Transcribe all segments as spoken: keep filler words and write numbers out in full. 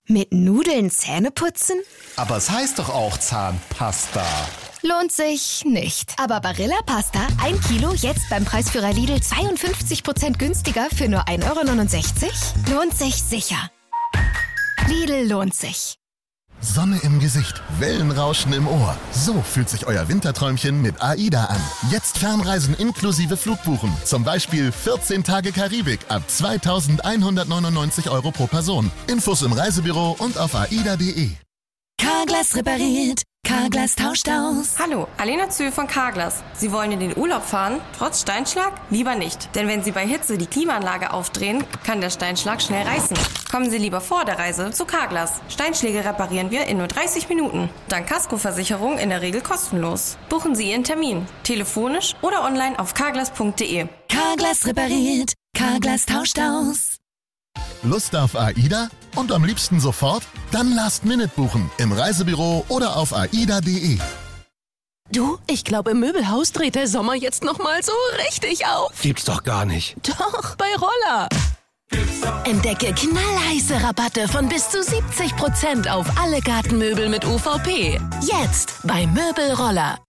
Mit Nudeln Zähne putzen? Aber es heißt doch auch Zahnpasta. Lohnt sich nicht. Aber Barilla Pasta, ein Kilo, jetzt beim Preisführer Lidl zweiundfünfzig Prozent günstiger für nur ein Euro neunundsechzig? Lohnt sich sicher. Lidl lohnt sich. Sonne im Gesicht, Wellenrauschen im Ohr. So fühlt sich euer Winterträumchen mit AIDA an. Jetzt Fernreisen inklusive Flugbuchen. Zum Beispiel vierzehn Tage Karibik ab zweitausendeinhundertneunundneunzig Euro pro Person. Infos im Reisebüro und auf aida punkt de. Carglass repariert, Carglass tauscht aus. Hallo, Alena Zöhl von Carglass. Sie wollen in den Urlaub fahren, trotz Steinschlag? Lieber nicht, denn wenn Sie bei Hitze die Klimaanlage aufdrehen, kann der Steinschlag schnell reißen. Kommen Sie lieber vor der Reise zu Carglass. Steinschläge reparieren wir in nur dreißig Minuten. Dank Kaskoversicherung in der Regel kostenlos. Buchen Sie Ihren Termin, telefonisch oder online auf carglass punkt de. Carglass repariert, Carglass tauscht aus. Lust auf AIDA? Und am liebsten sofort? Dann Last Minute buchen im Reisebüro oder auf aida punkt de. Du, ich glaube, im Möbelhaus dreht der Sommer jetzt noch mal so richtig auf. Gibt's doch gar nicht. Doch, bei Roller. Entdecke knallheiße Rabatte von bis zu siebzig Prozent auf alle Gartenmöbel mit U V P. Jetzt bei Möbelroller.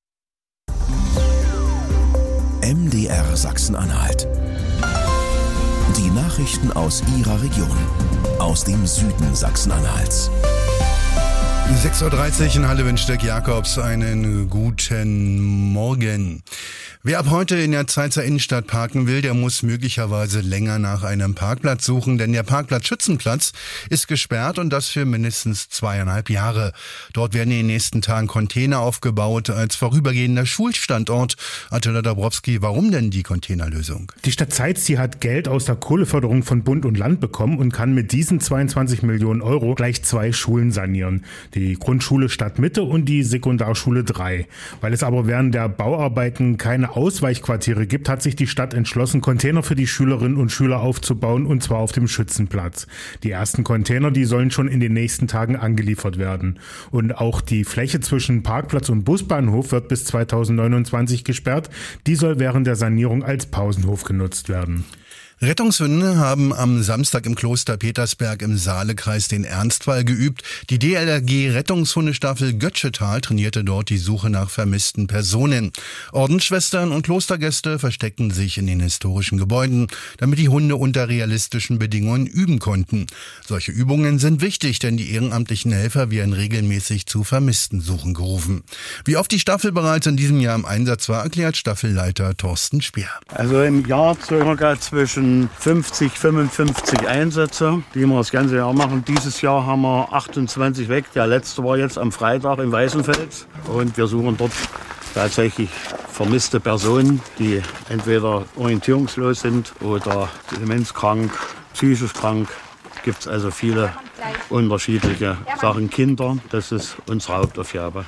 M D R Sachsen-Anhalt. Die Nachrichten aus Ihrer Region. Aus dem Süden Sachsen-Anhalts. sechs Uhr dreißig in Halle wünscht Jakobs einen guten Morgen. Wer ab heute in der Zeitzer Innenstadt parken will, der muss möglicherweise länger nach einem Parkplatz suchen, denn der Parkplatz Schützenplatz ist gesperrt und das für mindestens zweieinhalb Jahre. Dort werden in den nächsten Tagen Container aufgebaut als vorübergehender Schulstandort. Attila Dabrowski, warum denn die Containerlösung? Die Stadt Zeitz, die hat Geld aus der Kohleförderung von Bund und Land bekommen und kann mit diesen zweiundzwanzig Millionen Euro gleich zwei Schulen sanieren. Die Grundschule Stadtmitte und die Sekundarschule drei. Weil es aber während der Bauarbeiten keine Ausweichquartiere gibt, hat sich die Stadt entschlossen, Container für die Schülerinnen und Schüler aufzubauen, und zwar auf dem Schützenplatz. Die ersten Container, die sollen schon in den nächsten Tagen angeliefert werden. Und auch die Fläche zwischen Parkplatz und Busbahnhof wird bis zweitausendneunundzwanzig gesperrt. Die soll während der Sanierung als Pausenhof genutzt werden. Rettungshunde haben am Samstag im Kloster Petersberg im Saalekreis den Ernstfall geübt. Die D L R G-Rettungshundestaffel Götschetal trainierte dort die Suche nach vermissten Personen. Ordensschwestern und Klostergäste versteckten sich in den historischen Gebäuden, damit die Hunde unter realistischen Bedingungen üben konnten. Solche Übungen sind wichtig, denn die ehrenamtlichen Helfer werden regelmäßig zu Vermisstensuchen gerufen. Wie oft die Staffel bereits in diesem Jahr im Einsatz war, erklärt Staffelleiter Thorsten Speer. Also im Jahr circa zwischen fünfzig, fünfundfünfzig Einsätze, die wir das ganze Jahr machen. Dieses Jahr haben wir achtundzwanzig weg. Der letzte war jetzt am Freitag in Weißenfels. Und wir suchen dort tatsächlich vermisste Personen, die entweder orientierungslos sind oder demenzkrank, psychisch krank. Es gibt also viele unterschiedliche Sachen. Kinder, das ist unsere Hauptaufgabe.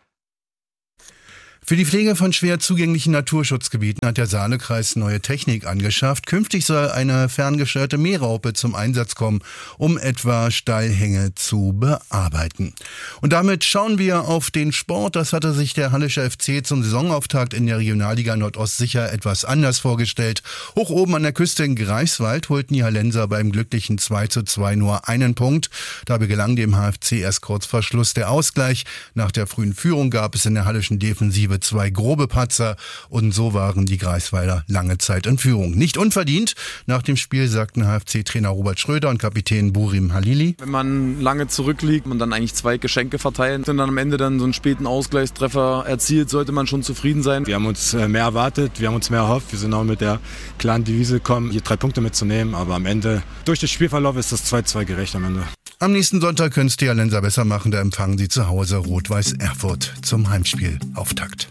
Für die Pflege von schwer zugänglichen Naturschutzgebieten hat der Saalekreis neue Technik angeschafft. Künftig soll eine ferngesteuerte Mähraupe zum Einsatz kommen, um etwa Steilhänge zu bearbeiten. Und damit schauen wir auf den Sport. Das hatte sich der Hallische F C zum Saisonauftakt in der Regionalliga Nordost sicher etwas anders vorgestellt. Hoch oben an der Küste in Greifswald holten die Hallenser beim glücklichen zwei zu zwei nur einen Punkt. Dabei gelang dem H F C erst kurz vor Schluss der Ausgleich. Nach der frühen Führung gab es in der hallischen Defensive zwei grobe Patzer und so waren die Greifswalder lange Zeit in Führung. Nicht unverdient. Nach dem Spiel sagten H F C-Trainer Robert Schröder und Kapitän Burim Halili: Wenn man lange zurückliegt und dann eigentlich zwei Geschenke verteilt und dann am Ende dann so einen späten Ausgleichstreffer erzielt, sollte man schon zufrieden sein. Wir haben uns mehr erwartet, wir haben uns mehr erhofft. Wir sind auch mit der klaren Devise gekommen, hier drei Punkte mitzunehmen, aber am Ende, durch den Spielverlauf ist das zwei zu zwei gerecht am Ende. Am nächsten Sonntag können es die Hallenser besser machen, da empfangen sie zu Hause Rot-Weiß Erfurt zum Heimspielauftakt.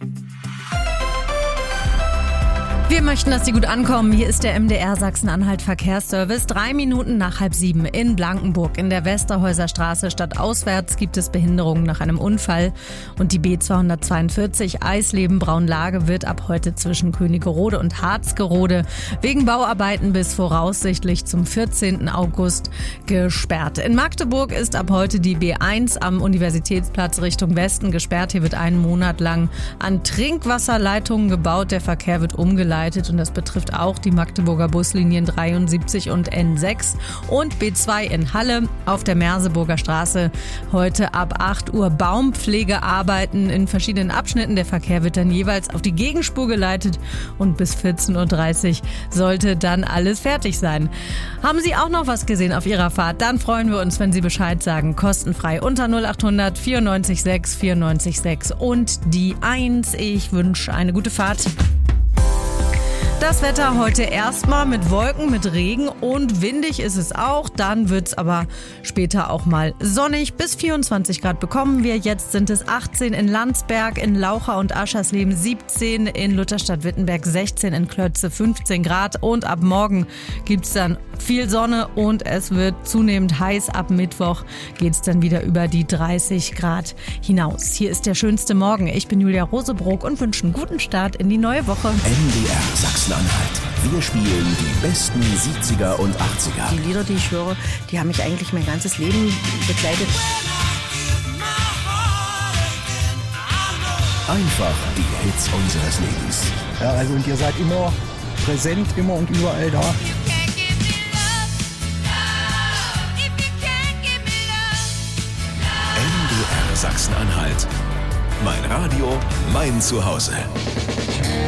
Wir möchten, dass Sie gut ankommen. Hier ist der M D R Sachsen-Anhalt Verkehrsservice. Drei Minuten nach halb sieben in Blankenburg. In der Westerhäuser Straße stadtauswärts gibt es Behinderungen nach einem Unfall. Und die B zweihundertzweiundvierzig Eisleben-Braunlage wird ab heute zwischen Königerode und Harzgerode wegen Bauarbeiten bis voraussichtlich zum vierzehnten August gesperrt. In Magdeburg ist ab heute die B eins am Universitätsplatz Richtung Westen gesperrt. Hier wird einen Monat lang an Trinkwasserleitungen gebaut. Der Verkehr wird umgeleitet umgeleitet und das betrifft auch die Magdeburger Buslinien dreiundsiebzig und N sechs und B zwei in Halle auf der Merseburger Straße. Heute ab acht Uhr Baumpflegearbeiten in verschiedenen Abschnitten. Der Verkehr wird dann jeweils auf die Gegenspur geleitet und bis vierzehn Uhr dreißig sollte dann alles fertig sein. Haben Sie auch noch was gesehen auf Ihrer Fahrt? Dann freuen wir uns, wenn Sie Bescheid sagen. Kostenfrei unter null acht hundert vierundneunzig sechs vierundneunzig sechs und die eins. Ich wünsche eine gute Fahrt. Das Wetter heute erstmal mit Wolken, mit Regen und windig ist es auch. Dann wird es aber später auch mal sonnig. Bis vierundzwanzig Grad bekommen wir. Jetzt sind es achtzehn in Landsberg, in Laucha und Aschersleben siebzehn, in Lutherstadt-Wittenberg sechzehn, in Klötze fünfzehn Grad. Und ab morgen gibt es dann viel Sonne und es wird zunehmend heiß. Ab Mittwoch geht es dann wieder über die dreißig Grad hinaus. Hier ist der schönste Morgen. Ich bin Julia Rosebrock und wünsche einen guten Start in die neue Woche. M D R Sachsen-Anhalt. Wir spielen die besten siebziger und achtziger. Die Lieder, die ich höre, die haben mich eigentlich mein ganzes Leben begleitet. Einfach die Hits unseres Lebens. Ja, also und ihr seid immer präsent, immer und überall da. M D R Sachsen-Anhalt. Mein Radio, mein Zuhause.